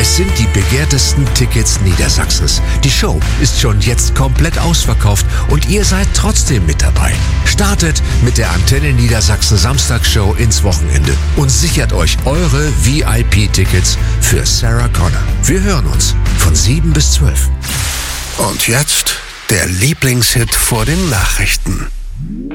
Es sind die begehrtesten Tickets Niedersachsens. Die Show ist schon jetzt komplett ausverkauft und ihr seid trotzdem mit dabei. Startet mit der Antenne Niedersachsen Samstagsshow ins Wochenende und sichert euch eure VIP-Tickets für Sarah Connor. Wir hören uns von 7 bis 12. Und jetzt der Lieblingshit vor den Nachrichten.